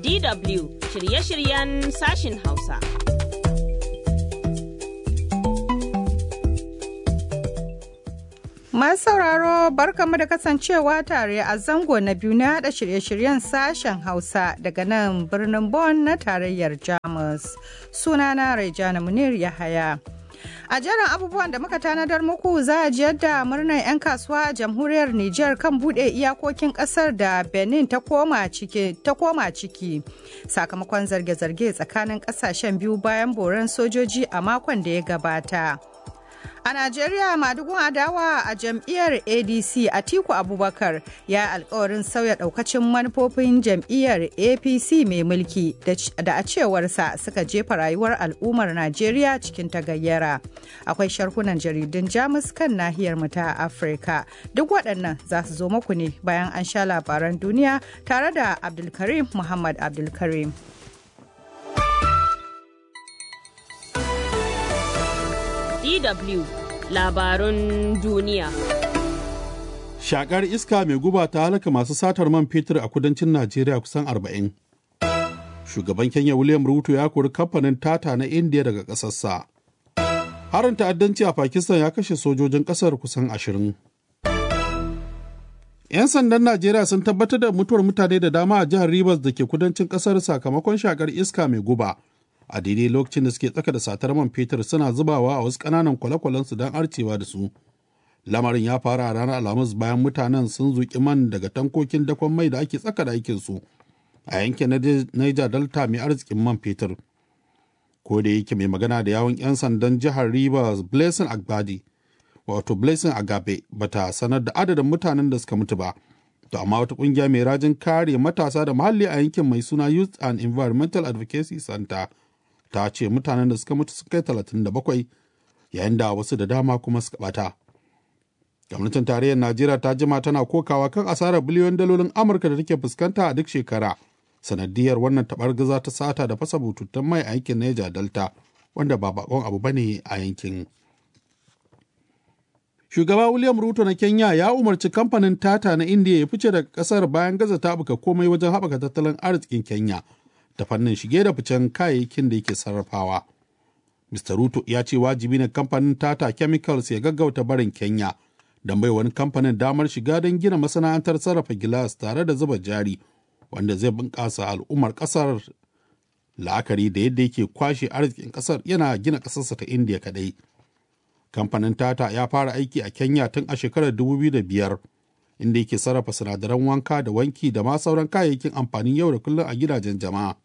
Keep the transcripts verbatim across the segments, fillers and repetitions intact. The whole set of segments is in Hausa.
D W shirye-shiryen sashin Hausa. Masu sauraro barkamu da kasancewa tare a zango na biyu na haɗa shirye-shiryen sashen Hausa daga nan birnin Bonn na tarayyar Jamus. Sunana Raijana Munir Yahaya. A jerin abubuwan da muka tanadar muku za a ji yadda murnar 'yan kasuwa a jamhuriyar Nijar kan buɗe iyakokin ƙasar da Benin ta koma ciki, ta koma ciki sakamakon zarge-zarge tsakanin ƙasashen biyu bayan boran sojoji a makon da ya gabata. A Najeriya, madugun adawa a jam'iyyar A D C Atiku Abubakar ya alkawarin sauya daukacin manufofin jam'iyyar A P C mai mulki da a cewarsa suka jefa rayuwar al'ummar Najeriya cikin tagayyara. Akwai sharhunan jaridun Jamus kan nahiyar mu ta Afirka. Duk waɗannan za su zo muku ne bayan an sha labaran duniya tare da Abdulkarim Muhammad Abdulkarim. D W labarun duniya. Shakar iska mai guba ta halaka masu satar man fetur a kudancin Najeriya kusan arba'in. Shugaban Kenya William Ruto ya kori kamfanin Tata na India daga ƙasarsa. Harin ta'addanci a Pakistan ya kashe sojojin ƙasar kusan ashirin. 'Yan sandan Najeriya sun tabbatar da mutuwar mutane da dama a jihar Rivers da ke kudancin ƙasar sakamakon shakar iska mai guba. A daidai lokacin da suke tsaka da satar man fetur suna zubawa a wasu ƙananan kwale-kwalensu don arcewa da su. Lamarin ya fara a ranar Alhamis bayan mutanen sun zuƙi man daga tankokin dakon mai da ake tsaka da aikinsu a yankin Niger Delta mai arzikin man fetur. Ko da yake mai magana da yawun 'yan sandan jihar Rivers Blessing Agbadi, wato Blessing Agabe, bata sanar da adadin mutanen da suka mutu ba. To amma wata ƙungiya mai rajin kare matasa da muhalli a yankin mai suna Youth and Environmental Advocacy Center ta ce mutanen da suka mutu sun kai talatin da bakwai yayin da wasu da dama kuma suka bata. Gwamnatin tarayyar Najeriya ta jima tana kokawa kan asarar biliyon dalolin Amurka da take fuskanta a duk shekara sanadiyar wannan taɓargaza ta sata da fasa bututun mai a yankin Niger Delta wanda ba bakon abu bane a yankin. Shugaba William Ruto na Kenya ya umarci kamfanin Tata na India ya fice daga kasar bayan gaza ta buka komai wajen haɓaka tattalin arzikin Kenya ta fannin shige da ficen kayayyakin da yake sarrafawa. mister Ruto ya ce wajibi ne kamfanin Tata Chemicals ya gaggauta barin Kenya don bai wani kamfanin damar shiga don gina masana'antar sarrafa gilas tare da zuba jari wanda zai bunƙasa al'ummar ƙasar, la'akari da yadda yake kwashe arzikin ƙasar yana gina ƙasarsa ta India kaɗai. Kamfanin Tata ya fara aiki a Kenya tun a shekarar dubu biyu da biyar, inda yake sarrafa sinadaran wanka da wanki da ma sauran kayayyakin amfanin yau da kullum a gidajen jama'a.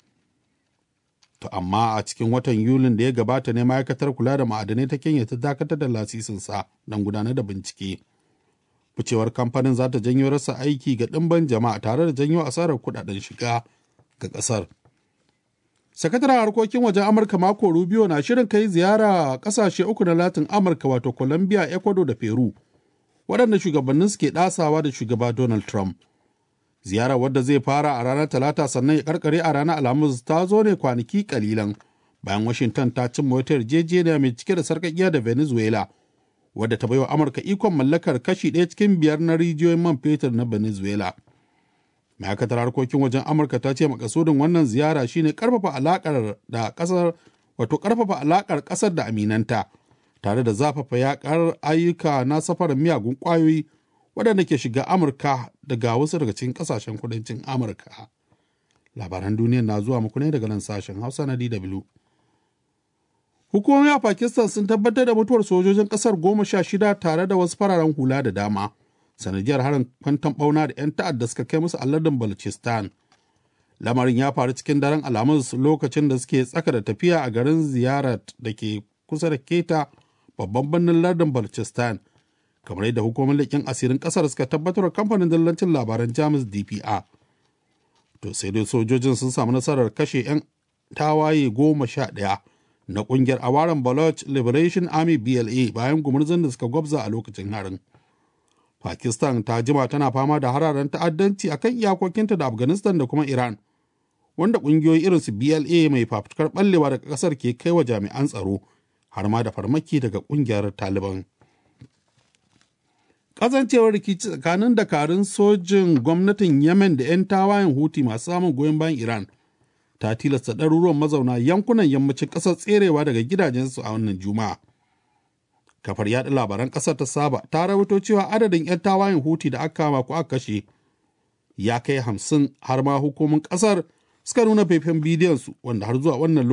To amma a cikin watan Yulin da ya gabata ne ma'aikatar kula da ma'adanai ta Kenya ta dakatar da lasisinsa don gudanar da bincike. Ficewar kamfanin za ta janyo rasa aiki ga ɗimban jama'a tare da janyo asarar kuɗaɗen shiga ga ƙasar. Sakataren harkokin wajen Amurka Marco Rubio na shirin kai ziyara a ƙasashe uku na Latin Amurka wato Colombia, Ecuador da Peru, waɗanda shugabannin suke ɗasawa da shugaba Donald Trump. Ziyarar wadda zai fara a ranar Talata sannan ya karkare a ranar Alhamis ta zo ne kwanaki kalilan bayan Washington ta cimma wata yarjejeniya mai cike da sarƙaƙiya da Venezuela, wadda ta baiwa Amurka ikon mallakar kashi ɗaya cikin biyar na rijiyoyin man fetur na Venezuela. Ma'aikatar harkokin wajen Amurka ta ce makasudin wannan ziyara shine karfafa alakar da kasar wato karfafa alakar kasar da aminanta tare da zafafa yakar ayyuka na safarar miyagun kwayoyi waɗanda ke shiga Amurka daga wasu daga cikin kasashen kudancin Amurka. Labaran duniya na zuwa muku ne daga nan sashen Hausa na D W. Hukumomi a Pakistan sun tabbatar da mutuwar sojojin kasar goma sha shida tare da wasu fararen hula da dama sanadiyar harin kwanton bauna da 'yan ta'adda suka kai musu a lardin Balochistan. Lamarin ya faru cikin daren Alhamis lokacin da suke tsaka da tafiya a garin Ziyarat da ke kusa da Keta, babban birnin lardin Balochistan, kamar yadda hukumar leƙen asirin ƙasar suka tabbatar da kamfanin dillancin labaran Jamus D P R. To sai dai sojojin sun samu nasarar kashe 'yan tawaye goma sha ɗaya na ƙungiyar Awaran Baloch Liberation Army B L A bayan gumurzun da suka gwabza a lokacin harin. Pakistan ta jima tana fama da hararen ta'addanci a kan iyakokinta da Afghanistan da kuma Iran, wanda ƙungiyoyi irinsu B L A mai fafutukar ɓallewa daga ƙasar ke kai wa jami'an tsaro har ma da farmaki daga ƙungiyar Taliban. Kasancewar rikici tsakanin dakarun sojin gwamnatin Yemen da 'yan tawayen Houthi masu samun goyon bayan Iran ta tilasta ɗaruruwan mazauna yankunan yammacin ƙasar tserewa daga gidajensu a wannan juma'a. Kafar yaɗa labaran ƙasar ta Saba ta rawaito cewa adadin 'yan tawayen Huti da aka kama ko aka kashe ya kai hamsin, har ma hukumin ƙasar suka nuna faifan bidiyon su wanda har zuwa wannan